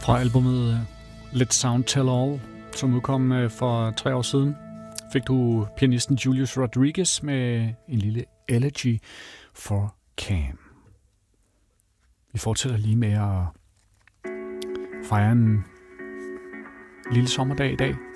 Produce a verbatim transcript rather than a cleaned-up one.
Fra albumet Let Sound Tell All, som udkom for tre år siden, fik du pianisten Julius Rodriguez med en lille elegy for Cam. Vi fortsætter lige med at fejre en lille sommerdag i dag.